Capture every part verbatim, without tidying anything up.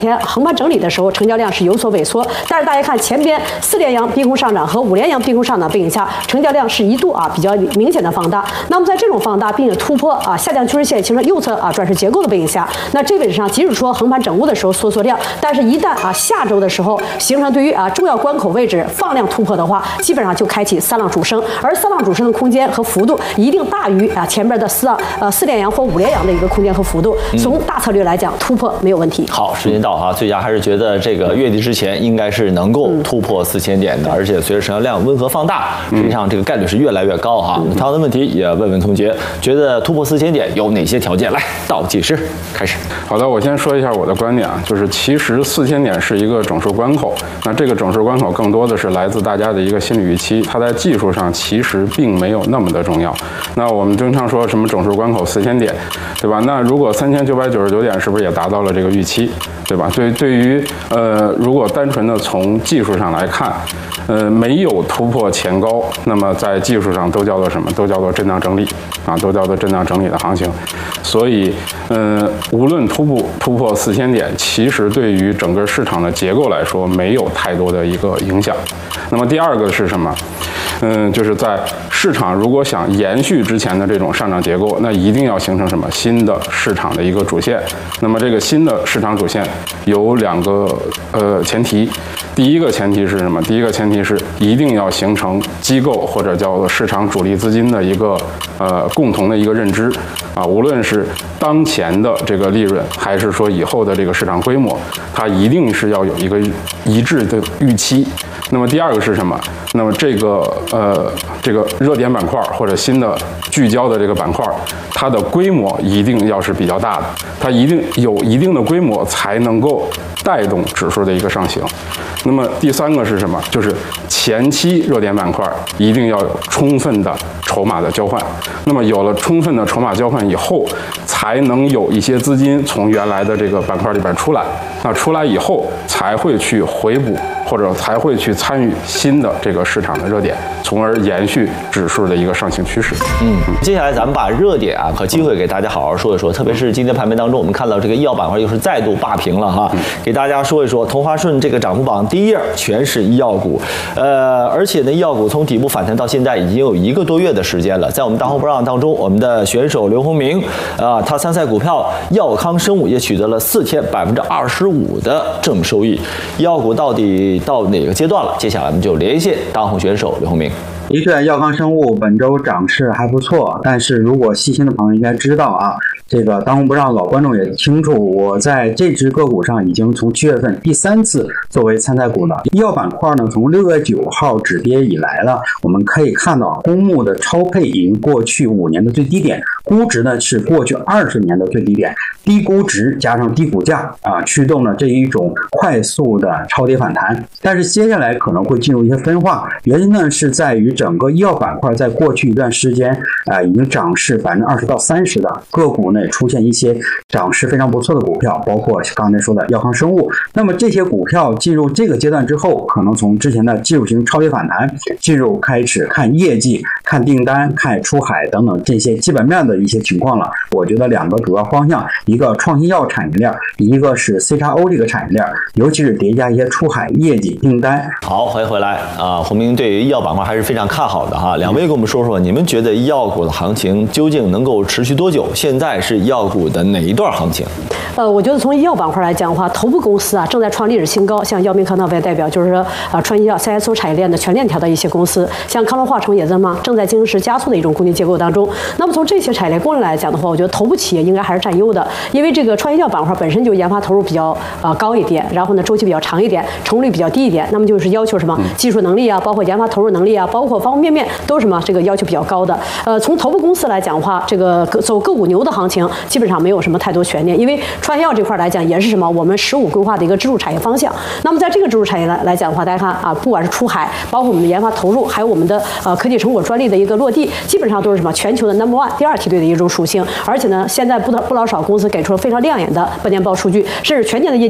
天横盘整理的时候，成交量是有所萎缩，但是大家看前边四连阳逼空上涨和五连阳逼空上涨背景下，成交量是一度啊比较明显的放大。那么在这种放大并且突破啊下降趋势线形成右侧啊转势结构的背景下，那这位置上即使说横盘整固的时候缩缩量，但是一旦啊下周的时候形成对于啊重要关口位置放量突破的话，基本上就开启三浪主升，而三浪主升的空间和幅度一定大于啊前边的四浪呃四连阳或五连阳的一个空间和幅度。从大策略来讲，突破没有问题。 好，时间到啊，最佳还是觉得这个月底之前应该是能够突破四千点的，而且随着成交量温和放大，实际上这个概率是越来越高哈。同样的问题也问问同学，觉得突破四千点有哪些条件？来，倒计时开始。 好的，我先说一下我的观点啊，就是其实四千点是一个整数关口，那这个整数关口更多的是来自大家的一个心理预期，它在技术上其实并没有那么的重要。那我们经常说什么整数关口四千点，对吧？那如果三千九百九十九点是不是也达到了这个预期，对吧？对，对于呃，如果单纯的从技术上来看，呃，没有突破前高，那么在技术上都叫做什么？都叫做震荡整理啊，都叫做震荡整理的行情。所以，呃，无论突不突破四千点，其实对于整个市场的结构来说没有太多的一个影响。那么第二个是什么？嗯，就是在市场如果想延续之前的这种上涨结构，那一定要形成什么新的市场的一个主线。那么这个新的市场主线有两个呃前提，第一个前提是什么？第一个前提是一定要形成机构或者叫做市场主力资金的一个呃共同的一个认知啊，无论是当前的这个利润，还是说以后的这个市场规模，它一定是要有一个一致的预期。那么第二个是什么？那么这个呃这个热点板块或者新的聚焦的这个板块，它的规模一定要是比较大的，它一定有一定的规模才能够带动指数的一个上行。那么第三个是什么？就是前期热点板块一定要有充分的筹码的交换。那么有了充分的筹码交换以后，才能有一些资金从原来的这个板块里边出来。那出来以后，才会去回补，或者才会去参与新的这个市场的热点，从而延续指数的一个上行趋势。 嗯，接下来咱们把热点啊和机会给大家好好说一说，特别是今天盘面当中，我们看到这个医药板块又是再度霸屏了哈，嗯、给大家说一说，同花顺这个涨幅榜第一页全是医药股，呃，而且呢，医药股从底部反弹到现在已经有一个多月的时间了。在我们大红不让当中，我们的选手刘洪明啊、呃，他参赛股票药康生物也取得了四天百分之二十五的正收益。医药股到底到哪个阶段了？接下来我们就连线当红选手刘洪明。 的确，药康生物本周涨势还不错，但是如果细心的朋友应该知道啊，这个当红不让老观众也清楚，我在这只个股上已经从七月份第三次作为参赛股了。医药板块呢，从六月九号止跌以来了，我们可以看到公募的超配已经过去五年的最低点，估值呢是过去二十年的最低点，低估值加上低股价啊，驱动了这一种快速的超跌反弹。但是接下来可能会进入一些分化，原因呢是在于整个医药板块在过去一段时间啊、呃，已经涨势百分之二十到三十的个股呢，出现一些涨势非常不错的股票，包括刚才说的药康生物。那么这些股票进入这个阶段之后，可能从之前的技术型超跌反弹，进入开始看业绩、看订单、看出海等等这些基本面的一些情况了。我觉得两个主要方向，一个创新药产业链，一个是 C X O 这个产业链，尤其是叠加一些出海业绩订单。 好，欢迎回来啊！洪明对于医药板块还是非常看好的哈。两位跟我们说说，你们觉得医药股的行情究竟能够持续多久？现在是医药股的哪一段行情？ 呃，我觉得从医药板块来讲的话，头部公司啊正在创历史新高，像药明康德为代表，就是说啊，创新药 C X O 产业链的全链条的一些公司，像康龙化成也在嘛正在经势加速的一种供应结构当中。那么从这些产业链供应来讲的话，我觉得头部企业应该还是占优的，因为这个创新药板块本身就研发投入比较呃高一点，然后呢周期比较长一点，成功率比较低一点，那么就是要求什么技术能力啊，包括研发投入能力啊，包括方方面面都是什么这个要求比较高的。呃，从头部公司来讲的话，这个走个股牛的行情基本上没有什么太多悬念，因为创新药这块来讲也是什么我们十五规划的一个支柱产业方向。那么在这个支柱产业来来讲的话，大家看啊，不管是出海，包括我们的研发投入，还有我们的呃科技成果专利的一个落地，基本上都是什么全球的 number one 第二梯队的一种属性。而且呢，现在不不老少公司给出了非常亮眼的半年报数据，甚至全年的业绩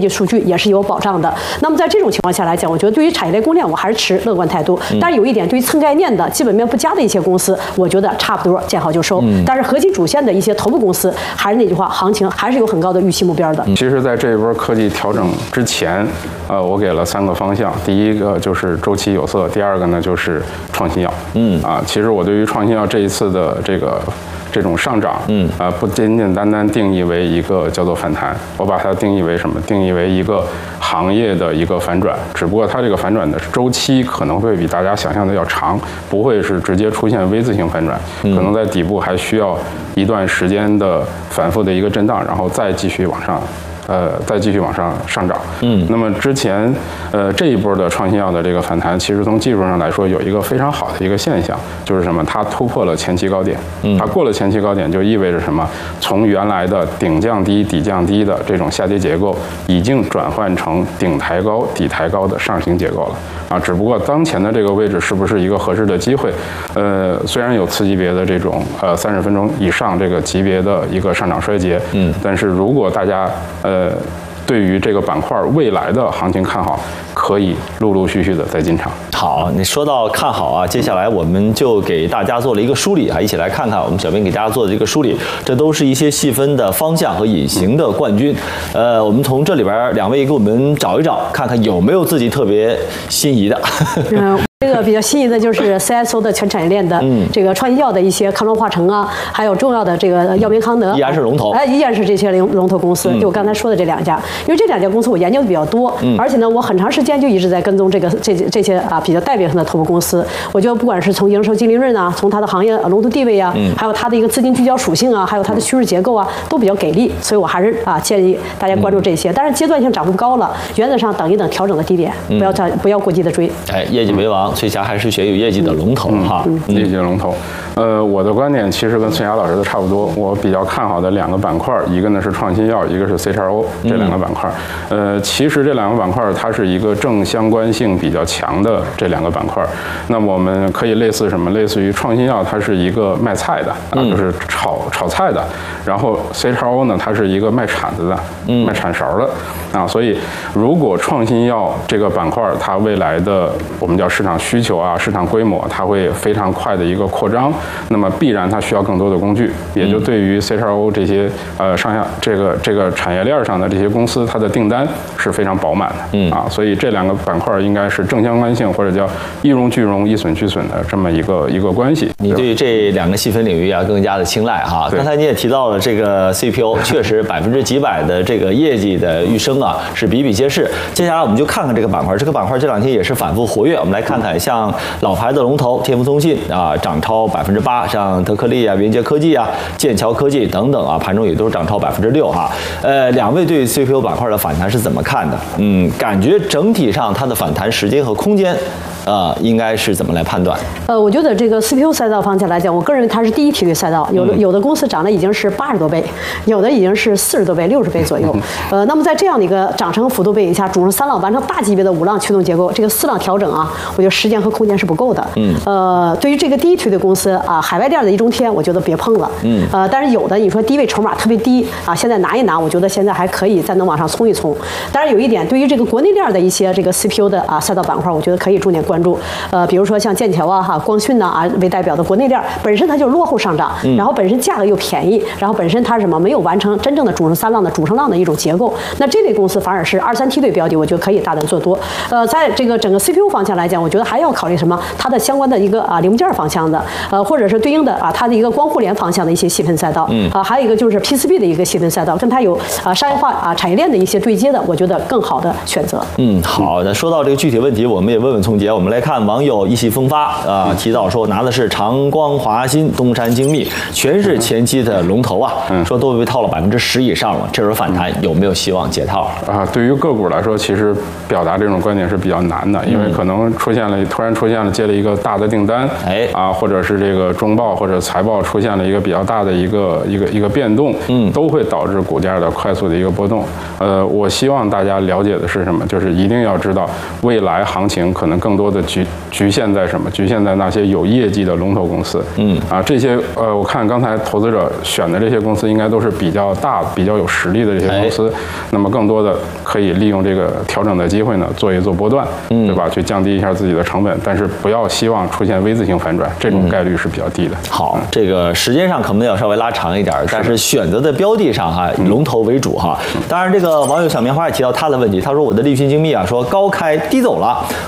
绩数据也是有保障的。那么在这种情况下来讲，我觉得对于产业链供应链我还是持乐观态度。但是有一点，对于蹭概念的、基本面不佳的一些公司，我觉得差不多见好就收。但是核心主线的一些头部公司，还是那句话，行情还是有很高的预期目标的。 其实，在这一波科技调整之前，呃，我给了三个方向，第一个就是周期有色，第二个呢就是创新药。嗯啊，其实我对于创新药这一次的这个这种上涨，嗯啊、呃，不简简单单定义为一个叫做反弹，我把它定义为什么？定义为一个行业的一个反转，只不过它这个反转的周期可能会比大家想象的要长，不会是直接出现 V 字形反转，可能在底部还需要一段时间的反复的一个震荡，然后再继续往上。呃，再继续往上上涨。嗯，那么之前，呃，这一波的创新药的这个反弹，其实从技术上来说，有一个非常好的一个现象，就是什么？它突破了前期高点。嗯，它过了前期高点，就意味着什么？从原来的顶降低、底降低的这种下跌结构，已经转换成顶抬高、底抬高的上行结构了。啊，只不过当前的这个位置是不是一个合适的机会？呃，虽然有次级别的这种呃三十分钟以上这个级别的一个上涨衰竭，嗯，但是如果大家呃对于这个板块未来的行情看好，可以陆陆续续的再进场。 好，你说到看好啊，接下来我们就给大家做了一个梳理啊，一起来看看我们小编给大家做的这个梳理，这都是一些细分的方向和隐形的冠军。呃，我们从这里边两位给我们找一找，看看有没有自己特别心仪的。 嗯这个比较心仪的就是 C S O 的全产业链的这个创新药的一些康龙化成啊，还有重要的这个药明康德， 依然是龙头， 哎，依然是这些龙龙头公司。就我刚才说的这两家，因为这两家公司我研究的比较多，而且呢，我很长时间就一直在跟踪这个这这些啊比较代表性的头部公司。我觉得不管是从营收净利润啊，从它的行业龙头地位啊，还有它的一个资金聚焦属性啊，还有它的趋势结构啊，都比较给力。所以我还是啊建议大家关注这些。但是阶段性涨幅高了，原则上等一等调整的低点，不要不要过激的追。 哎，业绩为王。翠霞还是选有业绩的龙头哈， 嗯嗯、业绩龙头。呃，我的观点其实跟翠霞老师的差不多。我比较看好的两个板块，一个呢是创新药，一个是 C X O 这两个板块。呃，其实这两个板块它是一个正相关性比较强的这两个板块。那么我们可以类似什么？类似于创新药，它是一个卖菜的啊，就是炒炒菜的。然后 C X O 呢，它是一个卖铲子的，卖铲勺的啊。所以如果创新药这个板块它未来的我们叫市场需求啊，市场规模，它会非常快的一个扩张，那么必然它需要更多的工具，也就对于 C X O 这些呃上下这个这个产业链上的这些公司，它的订单是非常饱满的，嗯啊，所以这两个板块应该是正相关性或者叫一荣俱荣、一损俱损的这么一个一个关系。 你对于这两个细分领域啊更加的青睐哈。刚才你也提到了这个 C P O， 确实百分之几百的这个业绩的预升啊是比比皆是。接下来我们就看看这个板块，这个板块这两天也是反复活跃，我们来看看像老牌的龙头天福通信啊，涨超百分之八，像德克利啊、云杰科技啊、剑桥科技等等啊，盘中也都是涨超百分之六哈。呃，两位对 C P O 板块的反弹是怎么看的？嗯，感觉整体上它的反弹时间和空间。呃，应该是怎么来判断？ 呃，我觉得这个 C P U 赛道方向来讲，我个人认为它是第一梯队赛道，有的有的公司涨的已经是八十多倍，有的已经是四十多倍、六十倍左右。呃，那么在这样的一个涨升幅度背景下，主升三浪完成大级别的五浪驱动结构，这个四浪调整啊，我觉得时间和空间是不够的。嗯。呃，对于这个第一梯队公司啊，海外店的一中天，我觉得别碰了。嗯。呃，但是有的你说低位筹码特别低啊，现在拿一拿，我觉得现在还可以再能往上冲一冲。当然有一点，对于这个国内链的一些这个 C P U 的啊赛道板块，我觉得可以重点关注，呃，比如说像剑桥啊、哈光讯呐啊为代表的国内链，本身它就是落后上涨，然后本身价格又便宜，然后本身它是什么没有完成真正的主升三浪的主升浪的一种结构，那这类公司反而是二三梯队标的，我觉得可以大胆做多。呃，在这个整个 C P U 方向来讲，我觉得还要考虑什么？它的相关的一个啊零件方向的，呃，或者是对应的啊它的一个光互联方向的一些细分赛道，嗯啊，还有一个就是 P C B 的一个细分赛道，跟它有啊商业化啊产业链的一些对接的，我觉得更好的选择。 嗯，好的。说到这个具体问题，我们也问问聪杰。我们来看网友意气风发啊、呃，提到说拿的是长光、华新、东山精密，全是前期的龙头啊，嗯、说都被套了百分之十以上了，这轮反弹有没有希望解套啊？对于个股来说，其实表达这种观点是比较难的，因为可能出现了突然出现了接了一个大的订单，哎啊，或者是这个中报或者财报出现了一个比较大的一个一个一个变动，嗯，都会导致股价的快速的一个波动。呃，我希望大大家了解的是什么？就是一定要知道未来行情可能更多的局局限在什么？局限在那些有业绩的龙头公司。嗯啊，这些呃，我看刚才投资者选的这些公司应该都是比较大、比较有实力的这些公司。哎、那么更多的可以利用这个调整的机会呢，做一做波段，嗯、对吧？去降低一下自己的成本，但是不要希望出现 V 字形反转，这种概率是比较低的。 好，这个时间上可能要稍微拉长一点，但是选择的标的上哈，以龙头为主哈。当然，这个网友小棉花也提到他的问题，他说我的立讯精密啊，说高开低走了，